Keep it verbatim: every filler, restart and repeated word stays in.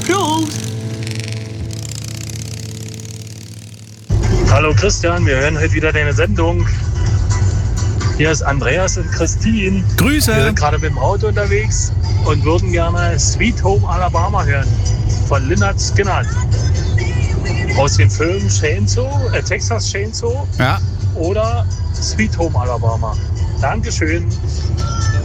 Tschüss. Hallo Christian, wir hören heute wieder deine Sendung. Hier ist Andreas und Christine. Grüße. Wir sind gerade mit dem Auto unterwegs und würden gerne Sweet Home Alabama hören von Lynyrd Skynyrd. Aus dem Film Chainsaw, äh, Texas Chainsaw Ja. oder Sweet Home Alabama. Dankeschön.